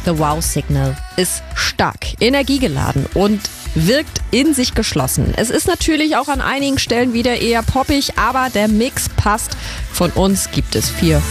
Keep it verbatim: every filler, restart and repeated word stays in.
The Wow Signal ist stark, energiegeladen und wirkt in sich geschlossen. Es ist natürlich auch an einigen Stellen wieder eher poppig, aber der Mix passt. Von uns gibt es vier